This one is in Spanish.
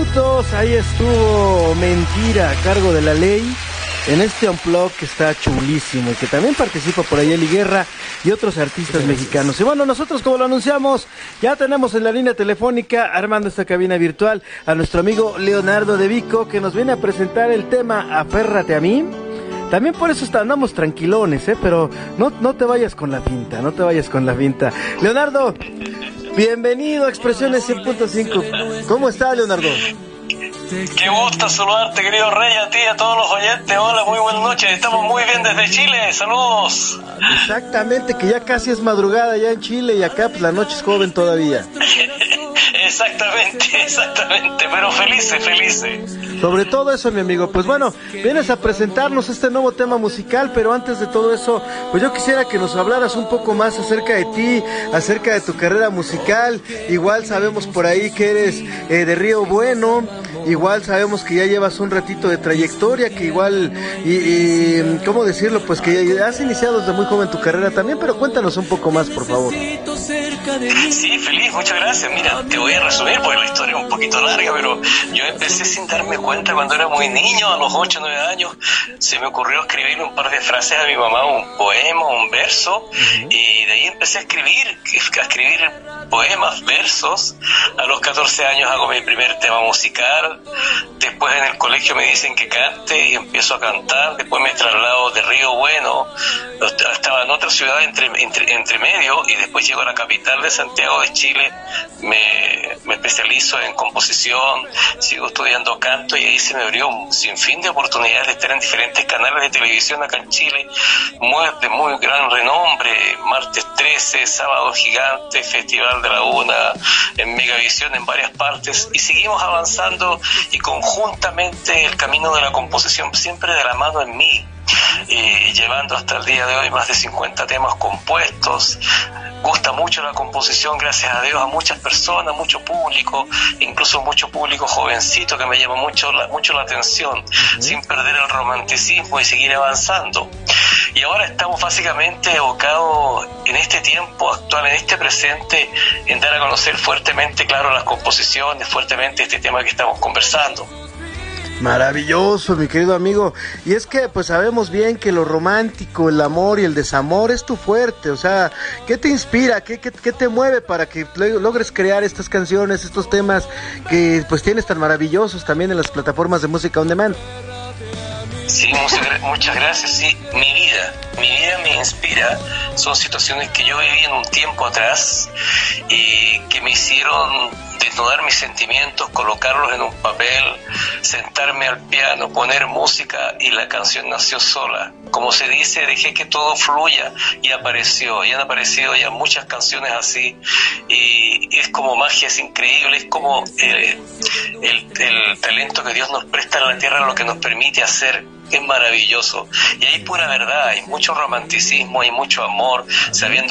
minutos, ahí estuvo Mentira a cargo de La Ley en este Unplugged que está chulísimo y que también participa por ahí Eli Guerra y otros artistas mexicanos. Y bueno, nosotros, como lo anunciamos, ya tenemos en la línea telefónica, armando esta cabina virtual, a nuestro amigo Leonardo de Vico, que nos viene a presentar el tema Aférrate a mí. También por eso andamos tranquilones, pero no te vayas con la finta, no te vayas con la finta. Leonardo, bienvenido a Expresiones 100.5. ¿Cómo está, Leonardo? Qué gusto saludarte, querido Rey, a ti y a todos los oyentes. Hola, muy buenas noches. Estamos muy bien desde Chile. Saludos. Exactamente, que ya casi es madrugada ya en Chile y acá pues la noche es joven todavía. Exactamente, pero felices. Sobre todo eso, mi amigo. Pues bueno, vienes a presentarnos este nuevo tema musical, pero antes de todo eso, pues yo quisiera que nos hablaras un poco más acerca de ti, acerca de tu carrera musical. Igual sabemos por ahí que eres de Río Bueno, igual sabemos que ya llevas un ratito de trayectoria, que igual, ¿cómo decirlo? Pues que has iniciado desde muy joven tu carrera también, pero cuéntanos un poco más, por favor. Sí, feliz, muchas gracias. Mira, te voy a resumir porque la historia es un poquito larga, pero yo empecé sin darme cuenta cuando era muy niño, a los 8 o 9 años, se me ocurrió escribir un par de frases a mi mamá, un poema, un verso, y de ahí empecé a escribir poemas, versos. A los 14 años hago mi primer tema musical. Después en el colegio me dicen que cante y empiezo a cantar. Después me traslado de Río Bueno, estaba en otra ciudad entre medio, y después llego a la capital de Santiago de Chile. Me especializo en composición, sigo estudiando canto, y ahí se me abrió un sinfín de oportunidades de estar en diferentes canales de televisión acá en Chile, de muy gran renombre: Martes 13, Sábado Gigante, Festival de la Una, en Megavisión, en varias partes, y seguimos avanzando, y conjuntamente el camino de la composición siempre de la mano en mí, llevando hasta el día de hoy más de 50 temas compuestos. Gusta mucho la composición, gracias a Dios, a muchas personas, mucho público, incluso mucho público jovencito que me llama mucho la atención, sin perder el romanticismo y seguir avanzando. Y ahora estamos básicamente evocados en este tiempo actual, en este presente, en dar a conocer fuertemente, claro, las composiciones, fuertemente este tema que estamos conversando. Maravilloso, mi querido amigo. Y es que pues sabemos bien que lo romántico, el amor y el desamor es tu fuerte. O sea, ¿qué te inspira? ¿Qué te mueve para que logres crear estas canciones, estos temas que pues tienes tan maravillosos también en las plataformas de música on demand? Sí, muchas gracias. Sí, mi vida me inspira. Son situaciones que yo viví en un tiempo atrás y que me hicieron desnudar mis sentimientos, colocarlos en un papel, sentarme al piano, poner música, y la canción nació sola. Como se dice, dejé que todo fluya y apareció. Y han aparecido ya muchas canciones así, y es como magia, es increíble, es como el talento que Dios nos presta en la tierra, lo que nos permite hacer. Es maravilloso, y hay pura verdad, hay mucho romanticismo, hay mucho amor, sabiendo